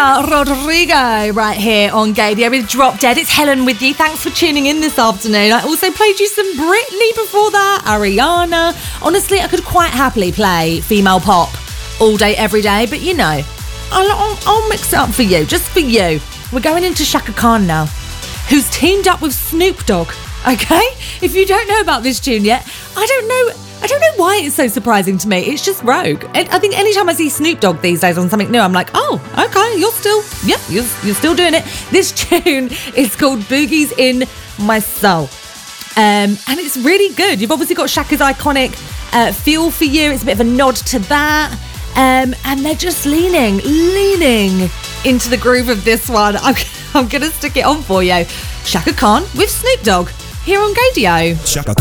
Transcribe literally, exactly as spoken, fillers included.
Olivia Rodrigo right here on Gadio with Drop Dead. It's Helen with you. Thanks for tuning in this afternoon. I also played you some Britney before that, Ariana. Honestly, I could quite happily play female pop all day, every day, but you know, I'll, I'll, I'll mix it up for you, just for you. We're going into Chaka Khan now, who's teamed up with Snoop Dogg, okay? If you don't know about this tune yet, I don't know... I don't know why it's so surprising to me. It's just rogue. I think anytime I see Snoop Dogg these days on something new, I'm like, oh, okay, you're still, yeah, you're, you're still doing it. This tune is called Boogie's in My Soul. Um, and it's really good. You've obviously got Shaka's iconic uh, Feel For You. It's a bit of a nod to that. Um, and they're just leaning, leaning into the groove of this one. I'm, I'm going to stick it on for you. Chaka Khan with Snoop Dogg here on Gadio. Chaka